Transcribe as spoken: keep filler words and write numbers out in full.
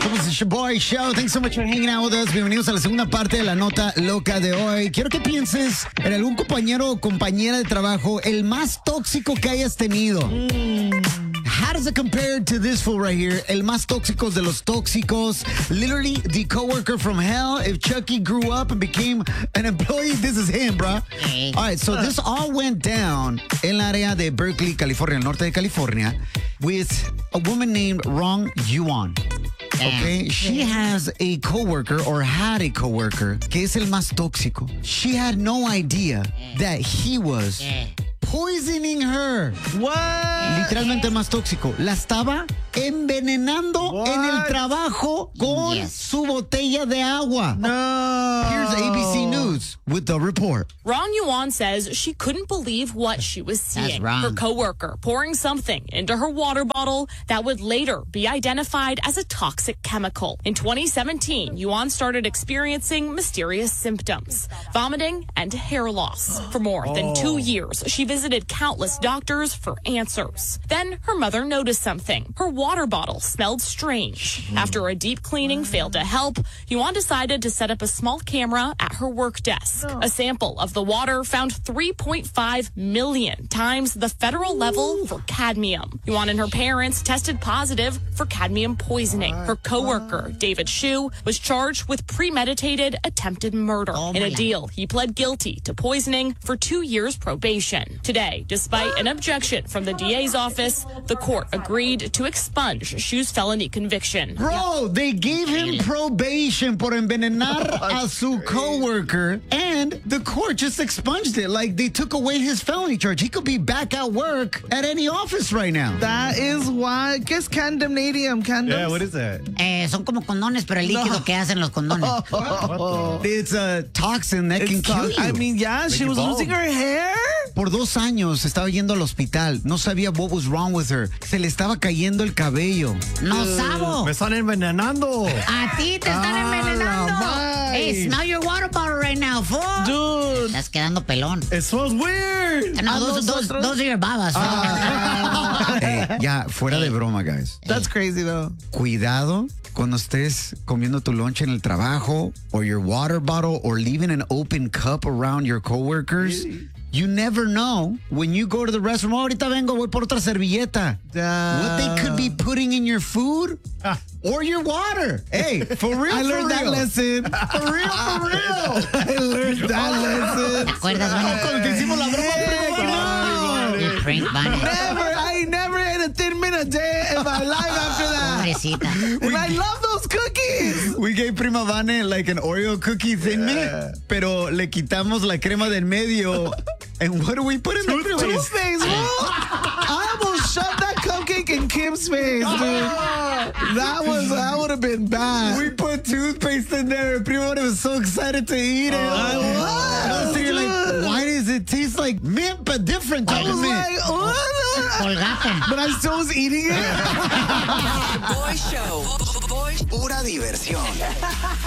Somos el Shaboy Show. Thanks so much for hanging out with us. Bienvenidos a la segunda parte de la nota loca de hoy. Quiero que pienses en algún compañero o compañera de trabajo el más tóxico que hayas tenido. Mm. How does it compare to this fool right here? El más tóxico de los tóxicos. Literally the coworker from hell. If Chucky grew up and became an employee, this is him, bro. Hey. All right, so this all went down en la área de Berkeley, California, el norte de California, with a woman named Rong Yuan. Okay, she has a coworker or had a coworker que es el más tóxico. She had no idea that he was poisoning her. What? Literalmente el más tóxico. La estaba envenenando What? en el trabajo con yes. su botella de agua. No. Here's A B C News with the report. Rong Yuan says she couldn't believe what she was seeing. Her coworker pouring something into her water bottle that would later be identified as a toxic chemical. In twenty seventeen, Yuan started experiencing mysterious symptoms, vomiting and hair loss. For more oh. than two years, she visited countless doctors for answers. Then her mother noticed something. Her water bottle smelled strange. Mm. After a deep cleaning failed to help, Yuan decided to set up a small camera at her work desk. Oh. A sample of the water found three point five million times the federal Ooh. level for cadmium. Yuan and her parents tested positive for cadmium poisoning. Her coworker, David Shu, was charged with premeditated attempted murder. Oh in a deal, he pled guilty to poisoning for two years probation. Today, despite an objection from the D A's office, the court agreed to expunge Shu's felony conviction. Bro, they gave him probation por envenenar a su coworker, and the court just expunged it. Like, they took away his felony charge. He could be back at work at any office right now. That is why. ¿Qué es condemnadium? Condoms? Yeah, what is that? Eh, son como condones, pero el líquido no. que hacen los condones. Oh. It's a toxin that it's can kill you. I mean, yeah, she was losing her hair. Por dos años estaba yendo al hospital. No sabía what was wrong with her. Se le estaba cayendo el cabello. No sabo. Me están envenenando. A ti te están ah, envenenando. Hey, smell your water bottle right now, fool. Dude. Estás quedando pelón. It smells weird. No, those, those, those are your babas. Ah. Hey, ya, fuera de broma, guys. That's crazy, though. Cuidado cuando estés comiendo tu lunch en el trabajo, or your water bottle, or leaving an open cup around your coworkers. Really? You never know when you go to the restroom. Oh, ahorita vengo, voy por otra servilleta. Uh, what they could be putting in your food ah. or your water. Hey, for real, I for learned real. that lesson. For real, for real. I learned that lesson. ¿Te acuerdas, Vane? Cuando te hicimos la broma, no. You prank, Vane. Never. I never ate a Thin Mint a day in my life after that. Pobrecita. And I love those cookies. We gave Prima Vane like an Oreo cookie Thin Mint, yeah. pero le quitamos la crema del medio. And what do we put in the crema? Toothpaste, bro. I almost shoved that cupcake in Kim's face, dude. That was that would have been bad. We put toothpaste in there. Prima Vane was so excited to eat it. Uh, I was. So you're like, why does it taste like mint but different type I was of mint? Like, what? Colgate. But I still was eating it. Boy Show. Boy. Pura diversión.